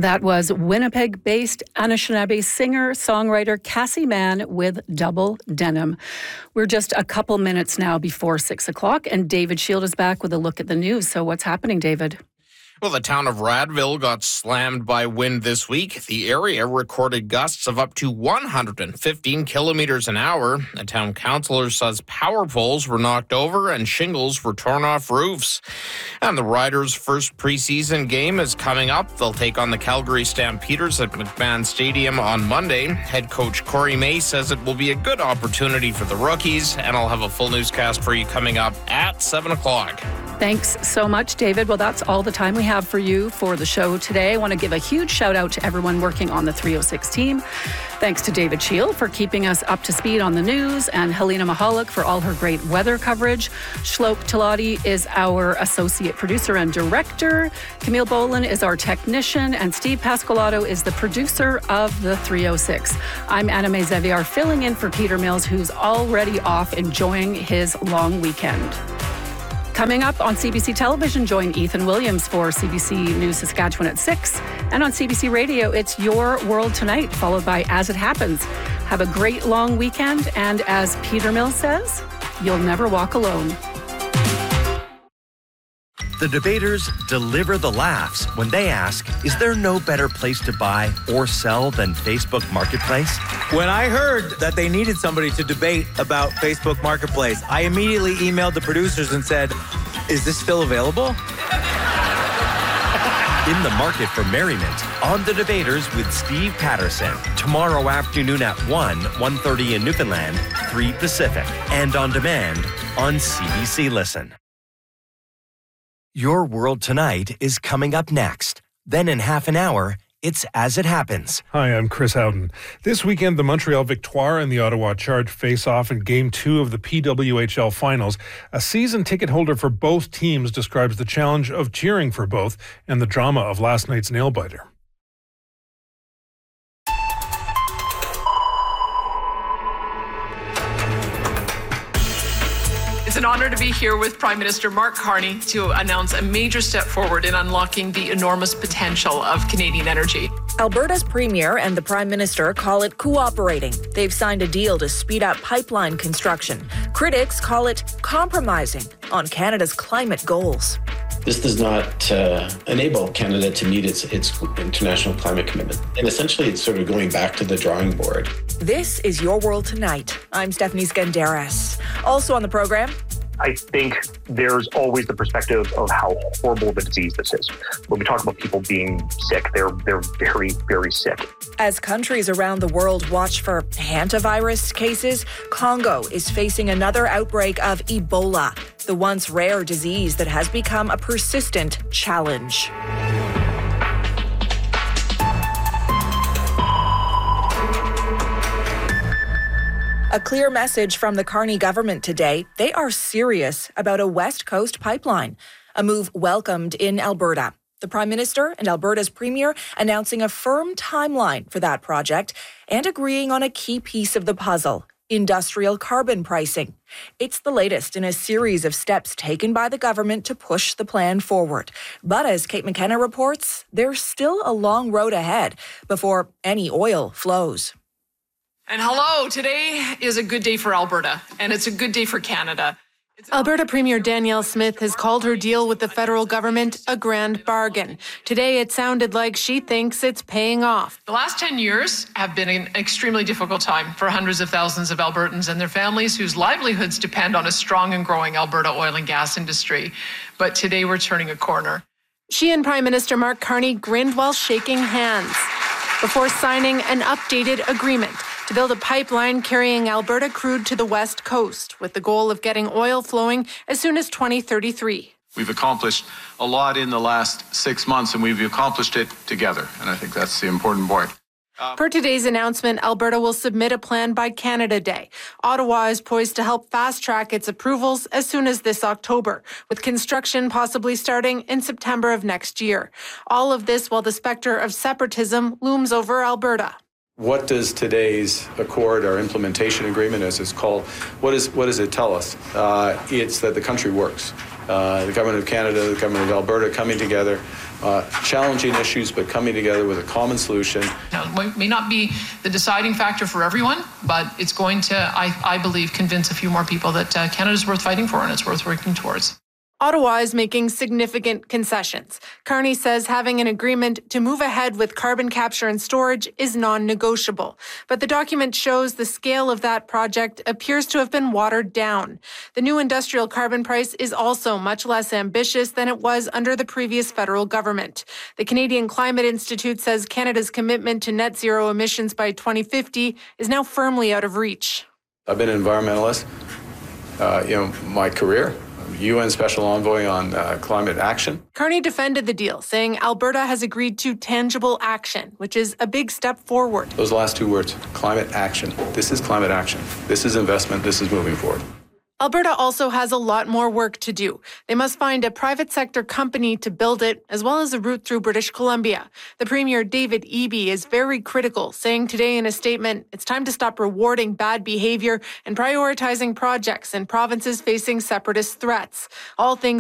That was Winnipeg-based Anishinaabe singer-songwriter Cassie Mann with Double Denim. We're just a couple minutes now before 6 o'clock, and David Shield is back with a look at the news. So what's happening, David? Well, the town of Radville got slammed by wind this week. The area recorded gusts of up to 115 kilometers an hour. The town councillor says power poles were knocked over and shingles were torn off roofs. And the Riders' first preseason game is coming up. They'll take on the Calgary Stampeders at McMahon Stadium on Monday. Head coach Corey May says it will be a good opportunity for the rookies, and I'll have a full newscast for you coming up at 7 o'clock. Thanks so much, David. Well, that's all the time we have for you for the show today. I want to give a huge shout out to everyone working on the 306 team. Thanks to David Shield for keeping us up to speed on the news, and Helena Mahalik for all her great weather coverage. Shlok Talati is our associate producer and director. Camille Boland is our technician, and Steve Pascolato is the producer of the 306. I'm Anna May Zeviar, filling in for Peter Mills, who's already off enjoying his long weekend. Coming up on CBC Television, join Ethan Williams for CBC News Saskatchewan at 6. And on CBC Radio, it's Your World Tonight, followed by As It Happens. Have a great long weekend, and as Peter Mills says, you'll never walk alone. The debaters deliver the laughs when they ask, is there no better place to buy or sell than Facebook Marketplace? When I heard that they needed somebody to debate about Facebook Marketplace, I immediately emailed the producers and said, is this still available? In the market for merriment, on The Debaters with Steve Patterson. Tomorrow afternoon at 1:30 in Newfoundland, 3 Pacific. And on demand on CBC Listen. Your World Tonight is coming up next. Then in half an hour, it's As It Happens. Hi, I'm Chris Howden. This weekend, the Montreal Victoire and the Ottawa Charge face off in Game 2 of the PWHL Finals. A season ticket holder for both teams describes the challenge of cheering for both and the drama of last night's nail-biter. It's an honor to be here with Prime Minister Mark Carney to announce a major step forward in unlocking the enormous potential of Canadian energy. Alberta's Premier and the Prime Minister call it cooperating. They've signed a deal to speed up pipeline construction. Critics call it compromising on Canada's climate goals. This does not enable Canada to meet its international climate commitment. And essentially, it's sort of going back to the drawing board. This is Your World Tonight. I'm Stephanie Skandaris. Also on the program, I think there's always the perspective of how horrible of a disease this is. When we talk about people being sick, they're very, very sick. As countries around the world watch for hantavirus cases, Congo is facing another outbreak of Ebola, the once rare disease that has become a persistent challenge. A clear message from the Carney government today. They are serious about a West Coast pipeline, a move welcomed in Alberta. The Prime Minister and Alberta's Premier announcing a firm timeline for that project and agreeing on a key piece of the puzzle, industrial carbon pricing. It's the latest in a series of steps taken by the government to push the plan forward. But as Kate McKenna reports, there's still a long road ahead before any oil flows. And hello, today is a good day for Alberta, and it's a good day for Canada. Alberta Premier Danielle Smith has called her deal with the federal government a grand bargain. Today, it sounded like she thinks it's paying off. The last 10 years have been an extremely difficult time for hundreds of thousands of Albertans and their families whose livelihoods depend on a strong and growing Alberta oil and gas industry. But today, we're turning a corner. She and Prime Minister Mark Carney grinned while shaking hands before signing an updated agreement to build a pipeline carrying Alberta crude to the West Coast, with the goal of getting oil flowing as soon as 2033. We've accomplished a lot in the last 6 months, and we've accomplished it together, and I think that's the important part. Per today's announcement, Alberta will submit a plan by Canada Day. Ottawa is poised to help fast-track its approvals as soon as this October, with construction possibly starting in September of next year. All of this while the specter of separatism looms over Alberta. What does today's accord, or implementation agreement as it's called, what does it tell us? It's that the country works. the government of Canada, the government of Alberta coming together, challenging issues, but coming together with a common solution. Now, it may not be the deciding factor for everyone, but it's going to, I believe, convince a few more people that Canada's worth fighting for and it's worth working towards. Ottawa is making significant concessions. Carney says having an agreement to move ahead with carbon capture and storage is non-negotiable. But the document shows the scale of that project appears to have been watered down. The new industrial carbon price is also much less ambitious than it was under the previous federal government. The Canadian Climate Institute says Canada's commitment to net zero emissions by 2050 is now firmly out of reach. I've been an environmentalist, my career. UN Special Envoy on Climate Action. Carney defended the deal, saying Alberta has agreed to tangible action, which is a big step forward. Those last two words, climate action. This is climate action. This is investment. This is moving forward. Alberta also has a lot more work to do. They must find a private sector company to build it, as well as a route through British Columbia. The Premier, David Eby, is very critical, saying today in a statement, it's time to stop rewarding bad behavior and prioritizing projects in provinces facing separatist threats. All things